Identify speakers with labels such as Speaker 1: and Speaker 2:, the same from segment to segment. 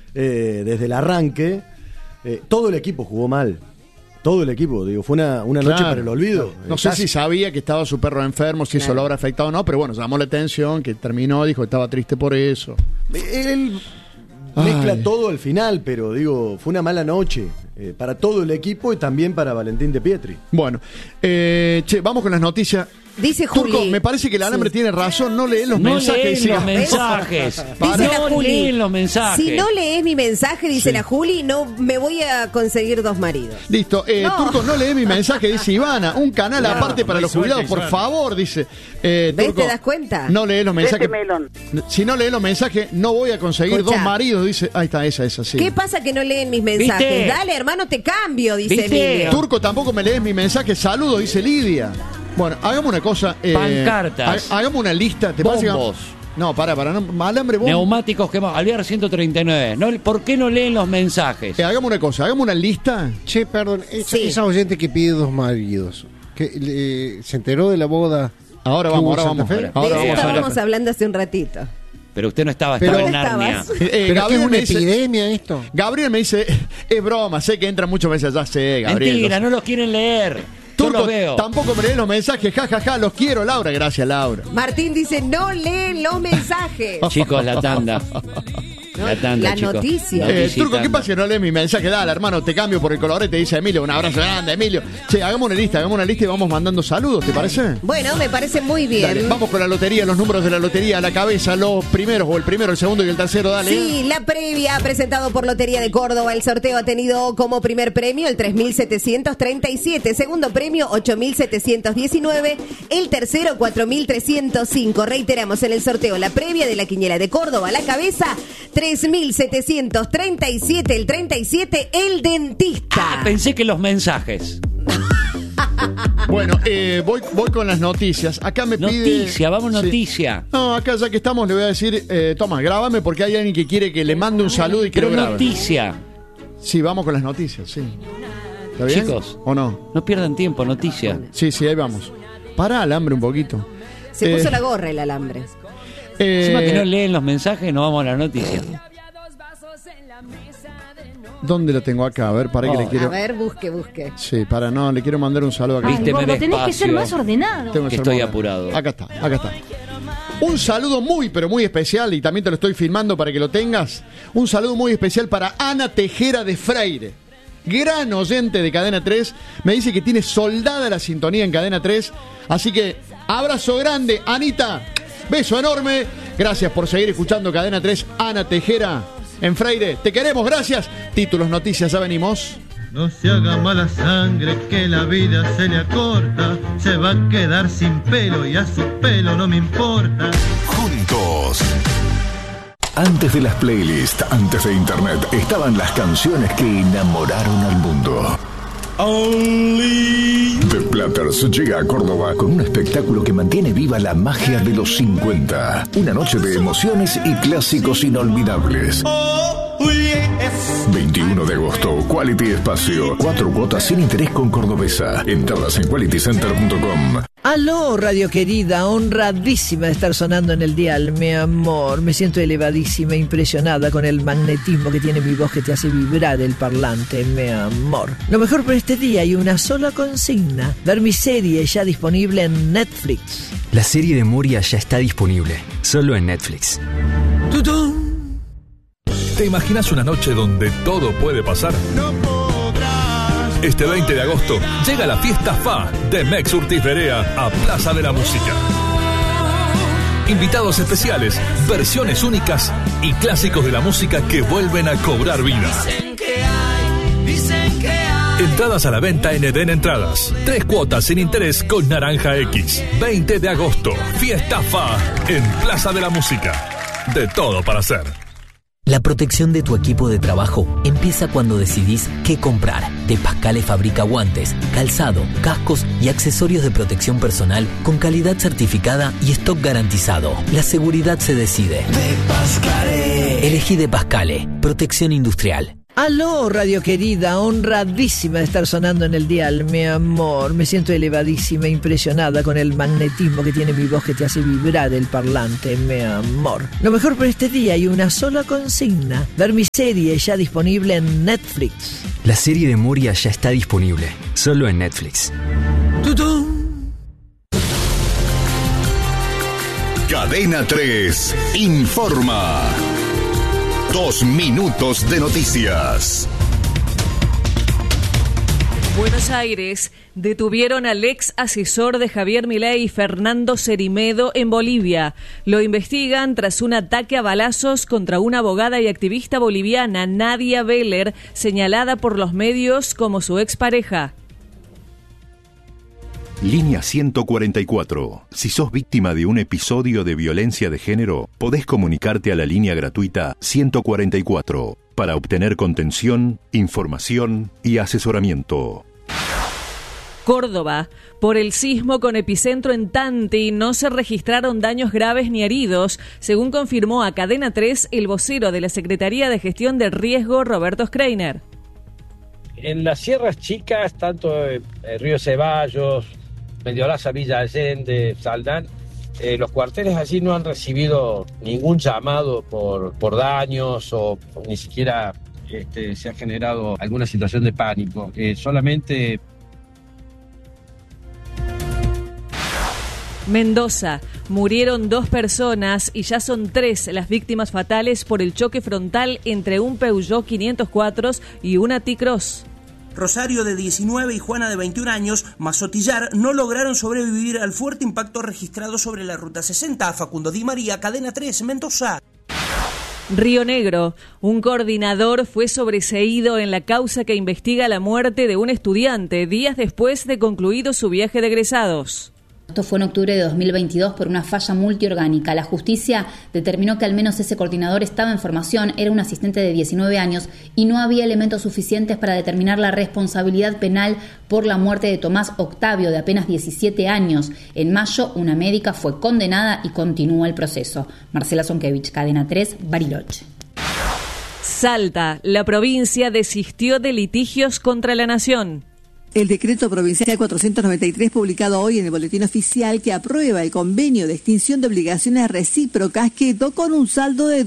Speaker 1: desde el arranque. Todo el equipo jugó mal. Todo el equipo, digo, fue una noche para el olvido.
Speaker 2: No sé si sabía que estaba su perro enfermo, si eso lo habrá afectado o no, pero bueno, llamó la atención, que terminó, dijo que estaba triste por eso.
Speaker 1: Él mezcla todo al final, pero digo, fue una mala noche para todo el equipo y también para Valentín De Pietri.
Speaker 2: Bueno, vamos con las noticias.
Speaker 3: Dice Juli.
Speaker 2: Turco, me parece que el alambre tiene razón, no lee los mensajes.
Speaker 4: No leen los mensajes.
Speaker 3: No
Speaker 4: leen los mensajes.
Speaker 3: Si no lees mi mensaje, dice la Juli, no me voy a conseguir 2 maridos.
Speaker 2: Listo, Turco, no lee mi mensaje, dice Ivana. Un canal aparte para los jubilados, por favor, dice.
Speaker 3: ¿Ves?
Speaker 2: Turco,
Speaker 3: ¿Te das cuenta?
Speaker 2: No lee los mensajes. Si no lee los mensajes, no voy a conseguir 2 maridos, dice. Ahí está, esa, sí.
Speaker 3: ¿Qué pasa que no leen mis mensajes?
Speaker 4: ¿Viste?
Speaker 3: Dale, hermano, te cambio, dice
Speaker 4: ¿Viste?
Speaker 3: Emilio.
Speaker 2: Turco, tampoco me lees mi mensaje. Saludos, dice Lidia. Bueno, hagamos una cosa.
Speaker 4: Pancartas.
Speaker 2: Hagamos una lista. ¿Te parece que-
Speaker 4: Bombos.
Speaker 2: No, para, no, alambre bomba.
Speaker 4: Neumáticos quemados. Alvear 139. No, ¿por qué no leen los mensajes?
Speaker 2: Hagamos una cosa, hagamos una lista.
Speaker 5: Che, perdón,
Speaker 3: Sí.
Speaker 5: esa oyente que pide 2 maridos, que se enteró de la boda.
Speaker 2: Ahora
Speaker 5: que
Speaker 2: vamos,
Speaker 5: hubo
Speaker 2: ahora
Speaker 5: en Santa
Speaker 2: vamos.
Speaker 5: Fe.
Speaker 2: Ahora
Speaker 3: De eso
Speaker 2: vamos a
Speaker 3: estábamos
Speaker 2: hablar.
Speaker 3: hablando hace un ratito.
Speaker 4: Pero usted no estaba,
Speaker 5: Pero-
Speaker 4: estaba en
Speaker 3: ¿Dónde
Speaker 4: Narnia.
Speaker 3: estabas?
Speaker 5: Pero que es
Speaker 2: Gabriel
Speaker 5: una
Speaker 2: me dice,
Speaker 5: epidemia esto.
Speaker 2: Gabriel me dice, es broma, sé que entran muchos mensajes, ya sé, Gabriel.
Speaker 4: Mentira, no los quieren leer. Yo
Speaker 2: Turco,
Speaker 4: los veo.
Speaker 2: tampoco me leen los mensajes, jajaja, los quiero, Laura. Gracias, Laura.
Speaker 3: Martín dice, no leen los mensajes.
Speaker 4: Chicos, la tanda. La tanda,
Speaker 3: La
Speaker 4: chicos.
Speaker 3: noticia.
Speaker 2: Turco, ¿qué
Speaker 4: tanda.
Speaker 2: pasa si no lees mi mensaje? Dale, hermano, te cambio por el colorete, dice Emilio. Un abrazo grande, Emilio. Che, hagamos una lista y vamos mandando saludos, ¿te parece?
Speaker 3: Bueno, me parece muy bien.
Speaker 2: Dale, vamos con la lotería, los números de la lotería a la cabeza, los primeros, o el primero, el segundo y el tercero, dale.
Speaker 3: Sí, la previa presentado por Lotería de Córdoba. El sorteo ha tenido como primer premio el 3.737, segundo premio 8.719, el tercero 4.305. Reiteramos en el sorteo la previa de la quiniela de Córdoba a la cabeza 3.737, el 37, el dentista.
Speaker 4: Pensé que los mensajes.
Speaker 2: Bueno, voy con las noticias. Acá me pide...
Speaker 4: Noticia, vamos,
Speaker 2: Sí.
Speaker 4: noticia.
Speaker 2: No, acá ya que estamos le voy a decir, toma, grábame porque hay alguien que quiere que le mande un saludo y que
Speaker 4: Pero
Speaker 2: lo grabe.
Speaker 4: noticia.
Speaker 2: Sí, vamos con las noticias, sí. ¿Está bien?
Speaker 4: Chicos.
Speaker 2: ¿O no?
Speaker 4: No pierdan tiempo, noticia.
Speaker 2: Sí, ahí vamos. Para alambre un poquito.
Speaker 3: Se puso la gorra el alambre.
Speaker 4: Encima que no leen los mensajes, no vamos a la noticia.
Speaker 2: ¿Dónde lo tengo acá? A ver, para que le
Speaker 3: A
Speaker 2: quiero...
Speaker 3: ver, busque.
Speaker 2: Sí, para no, le quiero mandar un saludo acá.
Speaker 4: Vísteme
Speaker 6: Gordo, tenés que ser
Speaker 4: despacio.
Speaker 6: más ordenado.
Speaker 2: Tengo
Speaker 4: que
Speaker 2: ser
Speaker 4: estoy
Speaker 2: moderno.
Speaker 4: apurado.
Speaker 2: Acá está. Un saludo muy, pero muy especial, y también te lo estoy filmando para que lo tengas. Un saludo muy especial para Ana Tejera de Freire. Gran oyente de Cadena 3. Me dice que tiene soldada la sintonía en Cadena 3. Así que, abrazo grande, Anita. Beso enorme. Gracias por seguir escuchando Cadena 3. Ana Tejera en Freire. Te queremos, gracias. Títulos, noticias, ya venimos.
Speaker 7: No se haga mala sangre que la vida se le acorta, se va a quedar sin pelo y a su pelo no me importa.
Speaker 8: Juntos. Antes de las playlists, antes de internet, estaban las canciones que enamoraron al mundo. The Platters llega a Córdoba con un espectáculo que mantiene viva la magia de los 50. Una noche de emociones y clásicos inolvidables. 21 de agosto, Quality Espacio. 4 cuotas sin interés con Cordobesa. Entradas en qualitycenter.com.
Speaker 9: Aló, radio querida, honradísima de estar sonando en el dial, mi amor. Me siento elevadísima, impresionada con el magnetismo que tiene mi voz que te hace vibrar el parlante, mi amor. Lo mejor por este día y una sola consigna: ver mi serie ya disponible en Netflix.
Speaker 10: La serie de Moria ya está disponible, solo en Netflix.
Speaker 9: ¡Tutún!
Speaker 11: ¿Te imaginas una noche donde todo puede pasar?
Speaker 7: No podrás.
Speaker 11: Este 20 de agosto llega la fiesta FA de Mex Urtiz Berea a Plaza de la Música. Invitados especiales, versiones únicas y clásicos de la música que vuelven a cobrar vida. Entradas a la venta en Eden Entradas. 3 cuotas sin interés con Naranja X. 20 de agosto, fiesta FA en Plaza de la Música. De todo para hacer.
Speaker 12: La protección de tu equipo de trabajo empieza cuando decidís qué comprar. De Pascale fabrica guantes, calzado, cascos y accesorios de protección personal con calidad certificada y stock garantizado. La seguridad se decide.
Speaker 13: De Pascale.
Speaker 12: Elegí De Pascale, protección industrial.
Speaker 9: Aló, radio querida, honradísima de estar sonando en el dial, mi amor. Me siento elevadísima, impresionada con el magnetismo que tiene mi voz que te hace vibrar el parlante, mi amor. Lo mejor por este día hay una sola consigna: ver mi serie ya disponible en Netflix.
Speaker 10: La serie de Moria ya está disponible, solo en Netflix.
Speaker 9: ¡Tutum!
Speaker 8: Cadena 3 informa. 2 minutos de noticias.
Speaker 6: Buenos Aires. Detuvieron al ex asesor de Javier Milei, Fernando Cerimedo, en Bolivia. Lo investigan tras un ataque a balazos contra una abogada y activista boliviana, Nadia Beller, señalada por los medios como su expareja.
Speaker 13: Línea 144. Si sos víctima de un episodio de violencia de género, podés comunicarte a la línea gratuita 144 para obtener contención, información y asesoramiento.
Speaker 6: Córdoba. Por el sismo con epicentro en Tanti no se registraron daños graves ni heridos, según confirmó a Cadena 3 el vocero de la Secretaría de Gestión del Riesgo, Roberto Schreiner.
Speaker 14: En las sierras chicas, tanto Río Ceballos, Mediolaza, Villa Allende, Saldán, los cuarteles allí no han recibido ningún llamado por daños o ni siquiera se ha generado alguna situación de pánico. Solamente...
Speaker 6: Mendoza. Murieron 2 personas y ya son 3 las víctimas fatales por el choque frontal entre un Peugeot 504 y una T-Cross.
Speaker 15: Rosario, de 19, y Juana, de 21 años, Mazotillar, no lograron sobrevivir al fuerte impacto registrado sobre la Ruta 60. Facundo Di María, Cadena 3, Mendoza.
Speaker 6: Río Negro. Un coordinador fue sobreseído en la causa que investiga la muerte de un estudiante días después de concluido su viaje de egresados.
Speaker 16: Esto fue en octubre de 2022 por una falla multiorgánica. La justicia determinó que al menos ese coordinador estaba en formación, era un asistente de 19 años y no había elementos suficientes para determinar la responsabilidad penal por la muerte de Tomás Octavio, de apenas 17 años. En mayo, una médica fue condenada y continúa el proceso. Marcela Zonkevich, Cadena 3, Bariloche.
Speaker 6: Salta. La provincia desistió de litigios contra la nación.
Speaker 17: El decreto provincial 493, publicado hoy en el Boletín Oficial, que aprueba el convenio de extinción de obligaciones recíprocas, quedó con un saldo de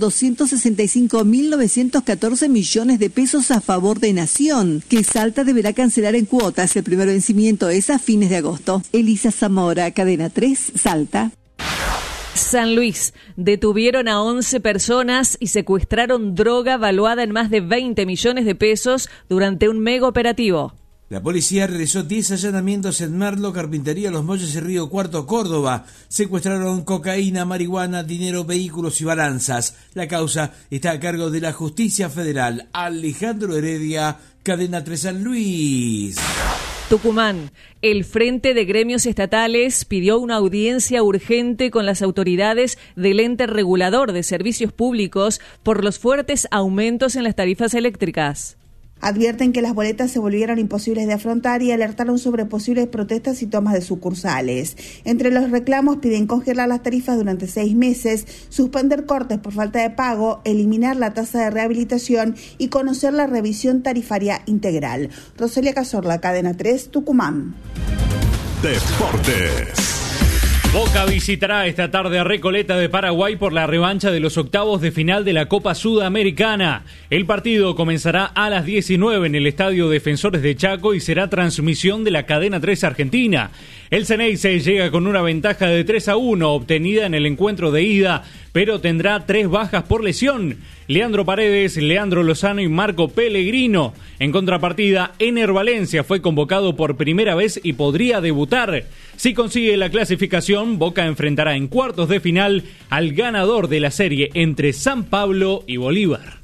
Speaker 17: 265.914 millones de pesos a favor de Nación, que Salta deberá cancelar en cuotas. El primer vencimiento es a fines de agosto. Elisa Zamora, Cadena 3, Salta.
Speaker 6: San Luis. Detuvieron a 11 personas y secuestraron droga valuada en más de 20 millones de pesos durante un mega operativo.
Speaker 18: La policía realizó 10 allanamientos en Merlo, Carpintería, Los Molles y Río Cuarto, Córdoba. Secuestraron cocaína, marihuana, dinero, vehículos y balanzas. La causa está a cargo de la Justicia Federal. Alejandro Heredia, Cadena 3 San Luis.
Speaker 6: Tucumán. El Frente de Gremios Estatales pidió una audiencia urgente con las autoridades del ente regulador de servicios públicos por los fuertes aumentos en las tarifas eléctricas.
Speaker 19: Advierten que las boletas se volvieron imposibles de afrontar y alertaron sobre posibles protestas y tomas de sucursales. Entre los reclamos piden congelar las tarifas durante 6 meses, suspender cortes por falta de pago, eliminar la tasa de rehabilitación y conocer la revisión tarifaria integral. Roselia Cazorla, Cadena 3, Tucumán.
Speaker 13: Deportes.
Speaker 20: Boca visitará esta tarde a Recoleta de Paraguay por la revancha de los octavos de final de la Copa Sudamericana. El partido comenzará a las 19 en el Estadio Defensores de Chaco y será transmisión de la Cadena 3 Argentina. El Ceneice llega con una ventaja de 3-1 obtenida en el encuentro de ida, pero tendrá 3 bajas por lesión: Leandro Paredes, Leandro Lozano y Marco Pellegrino. En contrapartida, Ener Valencia fue convocado por primera vez y podría debutar. Si consigue la clasificación, Boca enfrentará en cuartos de final al ganador de la serie entre San Pablo y Bolívar.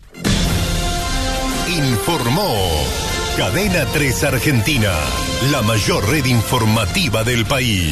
Speaker 8: Informó Cadena 3 Argentina, la mayor red informativa del país.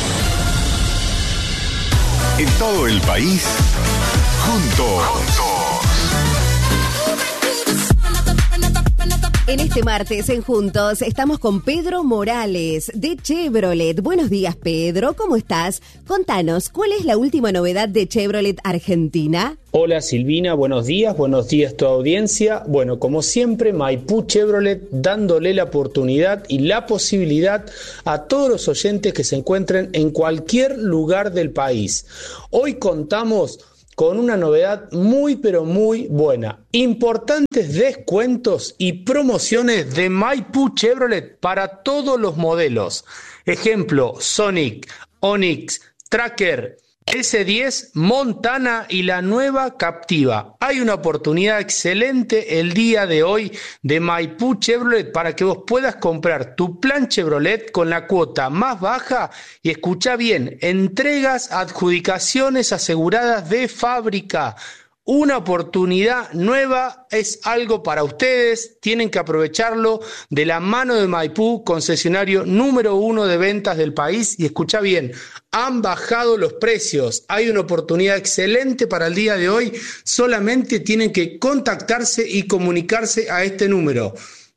Speaker 8: En todo el país, juntos.
Speaker 3: En este martes en Juntos estamos con Pedro Morales de Chevrolet. Buenos días, Pedro, ¿cómo estás? Contanos, ¿cuál es la última novedad de Chevrolet Argentina?
Speaker 21: Hola Silvina, buenos días tu audiencia. Bueno, como siempre, Maipú Chevrolet dándole la oportunidad y la posibilidad a todos los oyentes que se encuentren en cualquier lugar del país. Hoy contamos con una novedad muy pero muy buena. Importantes descuentos y promociones de Maipú Chevrolet para todos los modelos. Ejemplo, Sonic, Onix, Tracker, S10, Montana y la nueva Captiva. Hay una oportunidad excelente el día de hoy de Maipú Chevrolet para que vos puedas comprar tu plan Chevrolet con la cuota más baja y escucha bien, entregas, adjudicaciones aseguradas de fábrica. Una oportunidad nueva, es algo para ustedes, tienen que aprovecharlo de la mano de Maipú, concesionario número 1 de ventas del país. Y escucha bien, han bajado los precios, hay una oportunidad excelente para el día de hoy, solamente tienen que contactarse y comunicarse a este número.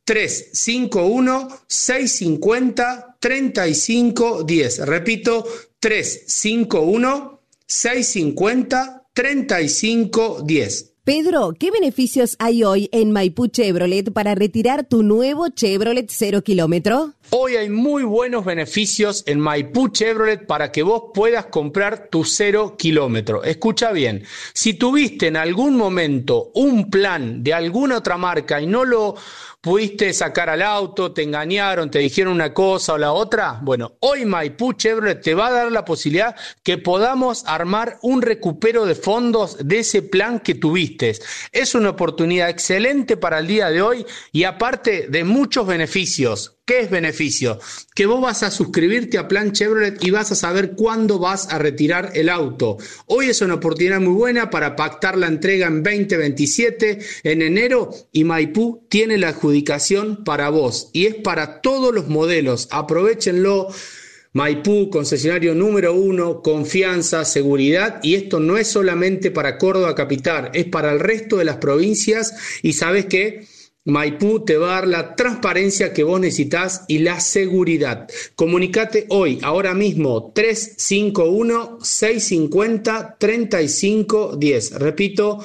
Speaker 21: 351-650-3510. Repito, 351-650-3510.
Speaker 3: Pedro, ¿qué beneficios hay hoy en Maipú Chevrolet para retirar tu nuevo Chevrolet 0 kilómetro?
Speaker 21: Hoy hay muy buenos beneficios en Maipú Chevrolet para que vos puedas comprar tu 0 kilómetro. Escucha bien, si tuviste en algún momento un plan de alguna otra marca y no lo pudiste sacar al auto, te engañaron, te dijeron una cosa o la otra, bueno, hoy Maipú Chevrolet te va a dar la posibilidad que podamos armar un recupero de fondos de ese plan que tuviste. Es una oportunidad excelente para el día de hoy y aparte de muchos beneficios. ¿Qué es beneficio? Que vos vas a suscribirte a Plan Chevrolet y vas a saber cuándo vas a retirar el auto. Hoy es una oportunidad muy buena para pactar la entrega en 2027, en enero, y Maipú tiene la adjudicación para vos. Y es para todos los modelos. Aprovéchenlo. Maipú, concesionario número 1, confianza, seguridad, y esto no es solamente para Córdoba capital, es para el resto de las provincias. Y ¿sabes qué? Maipú te va a dar la transparencia que vos necesitas y la seguridad. Comunicate hoy, ahora mismo, 351-650-3510. Repito,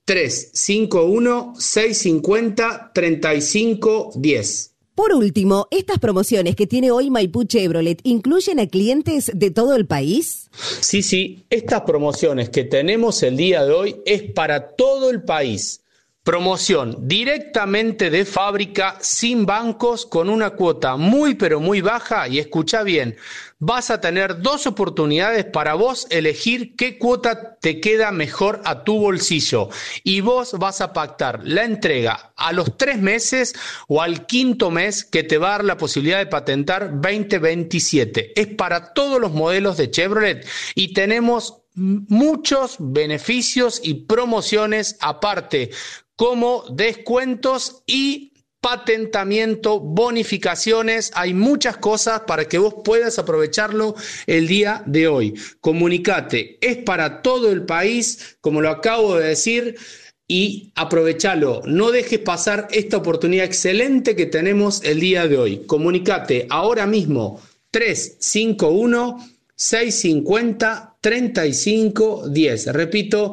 Speaker 21: 351-650-3510.
Speaker 3: Por último, ¿estas promociones que tiene hoy Maipú Chevrolet incluyen a clientes de todo el país?
Speaker 21: Sí, estas promociones que tenemos el día de hoy es para todo el país. Promoción directamente de fábrica, sin bancos, con una cuota muy pero muy baja. Y escucha bien, vas a tener 2 oportunidades para vos elegir qué cuota te queda mejor a tu bolsillo. Y vos vas a pactar la entrega a los 3 meses o al 5º mes, que te va a dar la posibilidad de patentar 2027. Es para todos los modelos de Chevrolet y tenemos muchos beneficios y promociones aparte, como descuentos y patentamiento, bonificaciones. Hay muchas cosas para que vos puedas aprovecharlo el día de hoy. Comunicate, es para todo el país, como lo acabo de decir, y aprovechalo. No dejes pasar esta oportunidad excelente que tenemos el día de hoy. Comunicate ahora mismo, 351-650-3510. Repito,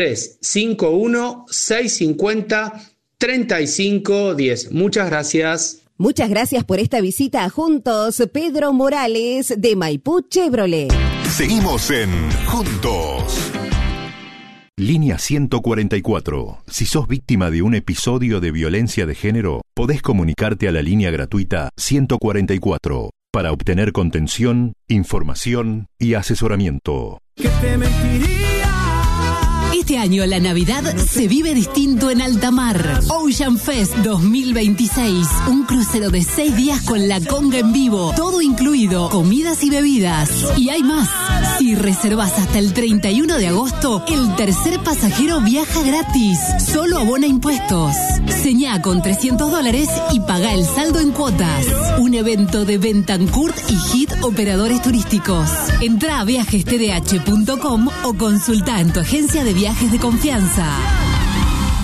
Speaker 21: 351-650-3510. Muchas gracias.
Speaker 3: Muchas gracias por esta visita a Juntos, Pedro Morales de Maipú Chevrolet.
Speaker 13: Seguimos en Juntos. Línea 144. Si sos víctima de un episodio de violencia de género, podés comunicarte a la línea gratuita 144 para obtener contención, información y asesoramiento.
Speaker 22: ¿Qué te mentiría? Este año la Navidad se vive distinto en alta mar. Ocean Fest 2026. Un crucero de 6 días con la conga en vivo. Todo incluido, comidas y bebidas. Y hay más. Si reservas hasta el 31 de agosto, el tercer pasajero viaja gratis. Solo abona impuestos. Señá con $300 y paga el saldo en cuotas. Un evento de Bentancourt y Hit Operadores Turísticos. Entrá a viajestdh.com o consulta en tu agencia de viajes de confianza.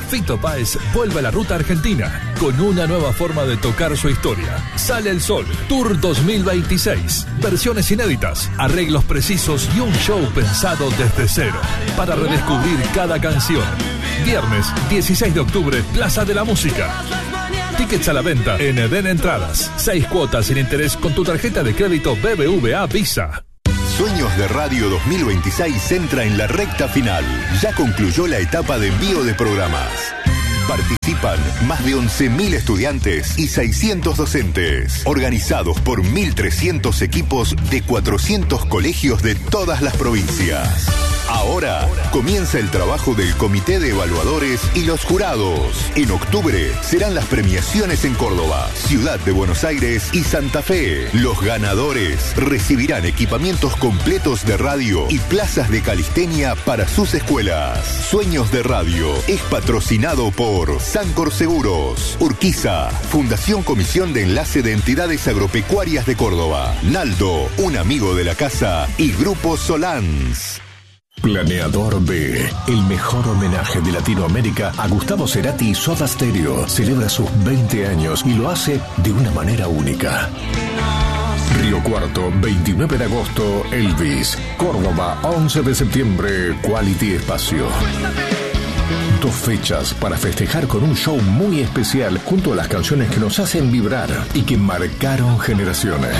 Speaker 11: Fito Páez vuelve a la ruta argentina con una nueva forma de tocar su historia. Sale el Sol, Tour 2026. Versiones inéditas, arreglos precisos y un show pensado desde cero para redescubrir cada canción. Viernes 16 de octubre, Plaza de la Música. Tickets a la venta en Eden Entradas. 6 cuotas sin interés con tu tarjeta de crédito BBVA Visa.
Speaker 13: Sueños de Radio 2026 entra en la recta final. Ya concluyó la etapa de envío de programas. Participan más de 11.000 estudiantes y 600 docentes, organizados por 1.300 equipos de 400 colegios de todas las provincias. Ahora comienza el trabajo del Comité de Evaluadores y los jurados. En octubre serán las premiaciones en Córdoba, Ciudad de Buenos Aires y Santa Fe. Los ganadores recibirán equipamientos completos de radio y plazas de calistenia para sus escuelas. Sueños de Radio es patrocinado por Sancor Seguros, Urquiza, Fundación Comisión de Enlace de Entidades Agropecuarias de Córdoba, Naldo, un amigo de la casa y Grupo Solans.
Speaker 8: Planeador B, el mejor homenaje de Latinoamérica a Gustavo Cerati y Soda Stereo, celebra sus 20 años y lo hace de una manera única. Río Cuarto, 29 de agosto, Elvis. Córdoba, 11 de septiembre, Quality Espacio. 2 fechas para festejar con un show muy especial junto a las canciones que nos hacen vibrar y que marcaron generaciones.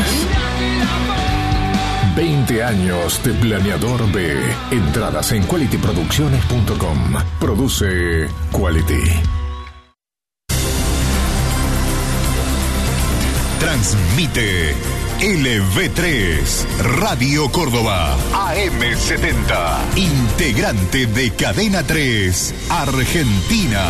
Speaker 8: 20 años de Planeador B. Entradas en qualityproducciones.com. Produce Quality.
Speaker 13: Transmite LV3 Radio Córdoba AM70, integrante de Cadena 3 Argentina.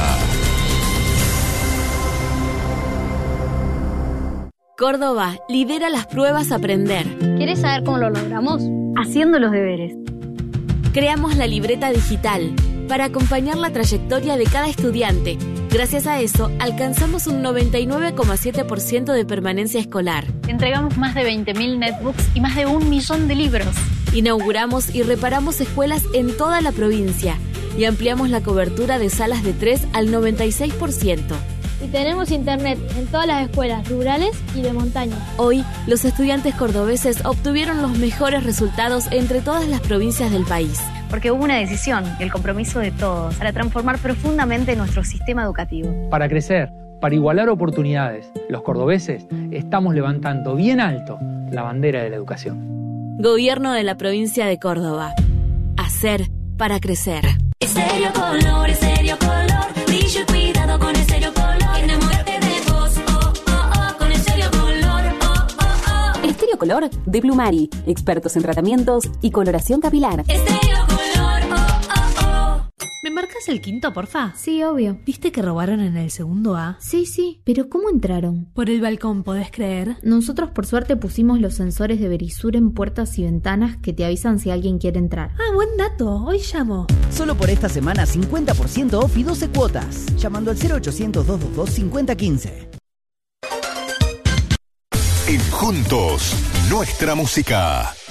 Speaker 1: Córdoba lidera las pruebas Aprender.
Speaker 5: ¿Quieres saber cómo lo logramos? Haciendo los deberes.
Speaker 1: Creamos la libreta digital para acompañar la trayectoria de cada estudiante. Gracias a eso, alcanzamos un 99,7% de permanencia escolar.
Speaker 5: Entregamos más de 20.000 netbooks y más de 1 millón de libros.
Speaker 1: Inauguramos y reparamos escuelas en toda la provincia y ampliamos la cobertura de salas de 3 al 96%.
Speaker 5: Y tenemos internet en todas las escuelas rurales y de montaña.
Speaker 1: Hoy, los estudiantes cordobeses obtuvieron los mejores resultados entre todas las provincias del país.
Speaker 5: Porque hubo una decisión y el compromiso de todos para transformar profundamente nuestro sistema educativo.
Speaker 23: Para crecer, para igualar oportunidades, los cordobeses estamos levantando bien alto la bandera de la educación.
Speaker 1: Gobierno de la provincia de Córdoba. Hacer para crecer.
Speaker 24: Estéreo Color, Estéreo Color. Brillo y cuidado con Estéreo Color. Enamórate de vos, oh, oh, oh, con Estéreo Color, oh, oh, oh.
Speaker 25: Estéreo Color de Plumari, expertos en tratamientos y coloración capilar.
Speaker 24: Estéreo Color, oh, oh, oh.
Speaker 26: ¿Me marcas el quinto, porfa?
Speaker 27: Sí, obvio.
Speaker 26: ¿Viste que robaron en el segundo A?
Speaker 27: Sí, pero ¿cómo entraron?
Speaker 26: Por el balcón, ¿podés creer?
Speaker 27: Nosotros por suerte pusimos los sensores de Verisur en puertas y ventanas que te avisan si alguien quiere entrar.
Speaker 26: Ah, buen dato, hoy llamo.
Speaker 28: Solo por esta semana 50% off y 12 cuotas. Llamando al 0800-222-5015.
Speaker 13: En Juntos, nuestra música.